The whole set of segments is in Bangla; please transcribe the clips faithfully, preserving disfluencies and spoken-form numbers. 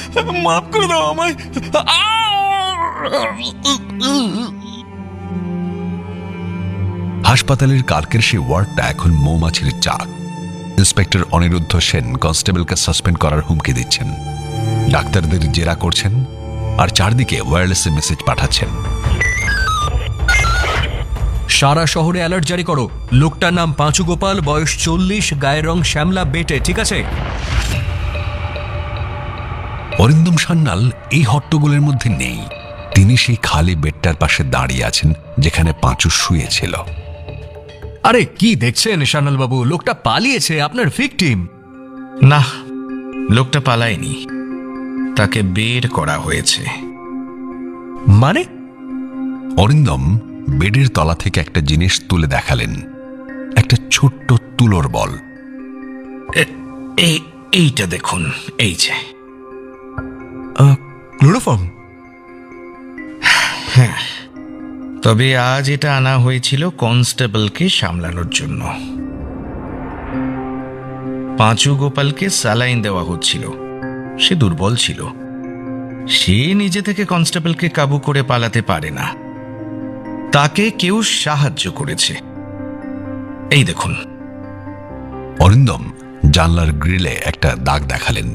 মাফ করে দাও আমায়। হাসপাতালের কালকের সেই ওয়ার্ডটা এখন মৌমাছির চাক। ইন্সপেক্টর অনিরুদ্ধ সেন কনস্টেবলকে সাসপেন্ড করার হুমকি দিচ্ছেন, ডাক্তারদের জেরা করছেন, আর চারদিকে ওয়্যারলেসে মেসেজ পাঠাচ্ছেন। সারা শহরে অ্যালার্ট জারি করো। লোকটার নাম পাঁচু গোপাল, বয়স চল্লিশ, গায়ের রং শ্যামলা বেটে, ঠিক আছে? অরিন্দম সান্যাল এই হট্টগোলের মধ্যে নেই। তিনি সেই খালি বেডটার পাশে দাঁড়িয়ে আছেন যেখানে পাঁচু শুয়েছিল। আরে কি দেখছেন সান্যাল বাবু, লোকটা পালিয়েছে, আপনার ভিকটিম। না, লোকটা পালায়নি, তাকে বের করা হয়েছে। মানে? অরিন্দম বেডের তলা থেকে একটা জিনিস তুলে দেখালেন, একটা ছোট্ট তুলোর বল। এইটা দেখুন, এই যে ক্লোরোফর্ম। হ্যাঁ, তবে আজ এটা আনা হয়েছিল কনস্টেবলকে সামলানোর জন্য। পাঁচু গোপালকে স্যালাইন দেওয়া হচ্ছিল, সে দুর্বল ছিল, সে নিজে থেকে কনস্টেবলকে কাবু করে পালাতে পারে না, তাকে কেউ সাহায্য করেছে। এই দেখুন। অরিন্দম জানলার গ্রিলে একটা দাগ দেখালেন।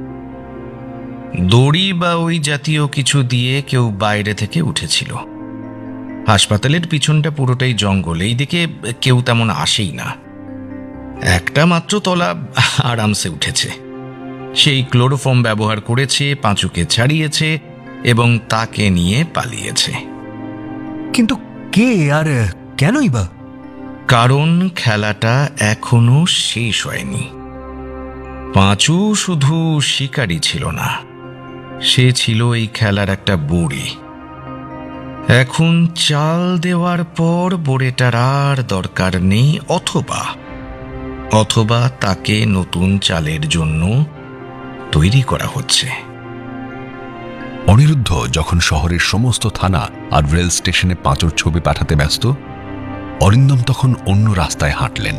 দড়ি বা ওই জাতীয় কিছু দিয়ে কেউ বাইরে থেকে উঠেছিল। হাসপাতালের পিছনটা পুরোটাই জঙ্গল, এই দিকে কেউ তেমন আসেই না। একটা মাত্র তলা আরামসে উঠেছে, সেই ক্লোরোফর্ম ব্যবহার করেছে, পাঁচুকে ছাড়িয়েছে এবং তাকে নিয়ে পালিয়েছে। কিন্তু কে আর কেনই বা? কারণ খেলাটা এখনো শেষ হয়নি। পাঁচু শুধু শিকারী ছিল না, সে ছিল এই খেলার একটা বুড়ি। এখন চাল দেওয়ার পর বুড়িটার আর দরকার নেই, অথবা অথবা তাকে নতুন চালের জন্য তৈরি করা হচ্ছে। অনিরুদ্ধ যখন শহরের সমস্ত থানা আর রেল স্টেশনে পাঁচুর ছবি পাঠাতে ব্যস্ত, অরিন্দম তখন অন্য রাস্তায় হাঁটলেন।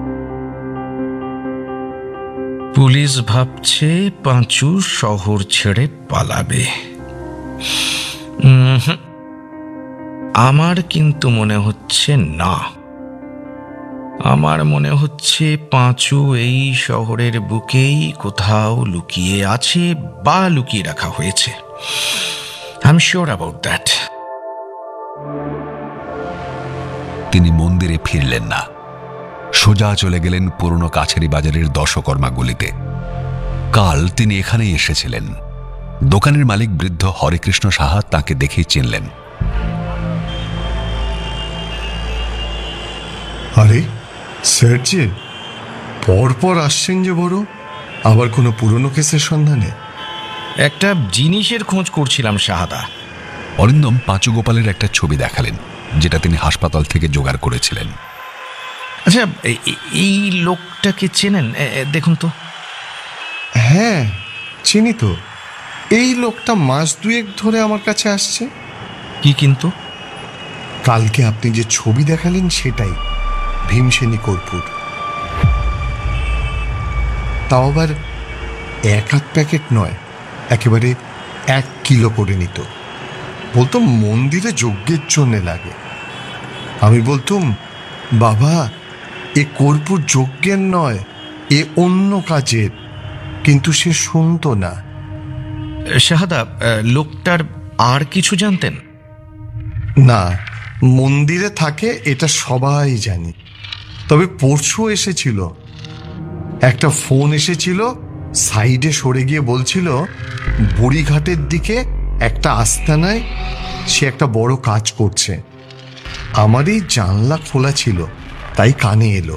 পুলিশ ভাবছে পাঁচু শহর ছেড়ে পালাবে। আমার কিন্তু মনে হচ্ছে না। আমার মনে হচ্ছে পাঁচু এই শহরের বুকেই কোথাও লুকিয়ে আছে বা লুকিয়ে রাখা হয়েছে। I am sure about that. তিনি মন্দিরে ফিরলেন না, সোজা চলে গেলেন পুরনো কাছারি বাজারের দশকর্মা গলিতে। কাল তিনি এখানেই এসেছিলেন। দোকানের মালিক বৃদ্ধ হরেকৃষ্ণ সাহা তাকে দেখেই চিনলেন। আরে স্যার যে পরপর আসছেন যে, বড় আবার কোনো পুরনো কেসের সন্ধানে? একটা জিনিসের খোঁজ করছিলাম সাহাদা। অরিন্দম পাঁচু গোপালের একটা ছবি দেখালেন, যেটা তিনি হাসপাতাল থেকে জোগাড় করেছিলেন। আচ্ছা, এই লোকটাকে চেনেন? দেখুন তো। হ্যাঁ চিনি তো, এই লোকটা মাস দুয়েক ধরে আমার কাছে আসছে। কি কিন্তু? কালকে আপনি যে ছবি দেখালেন সেটাই, ভীমসেনী কর্পূর। তাও আবার এক আধ প্যাকেট নয়, একেবারে এক কিলো করে নিত। বলতো মন্দিরে যজ্ঞের জন্যে লাগে। আমি বলতুম, বাবা এ কর্পূর যজ্ঞের নয়, এ অন্য কাজের, কিন্তু সে শুনতো না। শাহাদা, লোকটার আর কিছু জানতেন? না, মন্দিরে থাকে এটা সবাই জানি। তবে পরশু এসেছিল, একটা ফোন এসেছিল, সাইডে সরে গিয়ে বলছিল বুড়িঘাটের দিকে একটা আস্তানায় সে একটা বড় কাজ করছে। আমারই জানলা খোলা ছিল, তাই কানে এলো।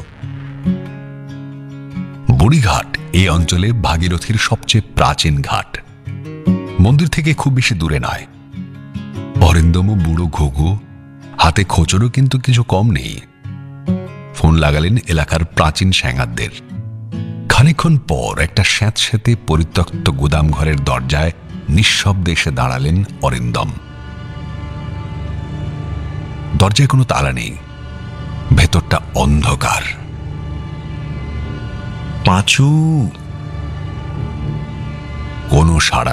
বুড়িঘাট এই অঞ্চলে ভাগীরথীর সবচেয়ে প্রাচীন ঘাট, মন্দির থেকে খুব বেশি দূরে নয়। অরিন্দম বুড়ো ঘুঘু, হাতে খোঁচরও কিন্তু কিছু কম নেই। ফোন লাগালেন এলাকার প্রাচীন স্যাঙারদের। খানিকক্ষণ পর একটা স্যাঁতস্যাঁতে পরিত্যক্ত গুদাম ঘরের দরজায় নিঃশব্দে এসে দাঁড়ালেন অরিন্দম। দরজায় কোনো তালা নেই, ভেতরটা অন্ধকার। পাঁচু, কোনো সাড়া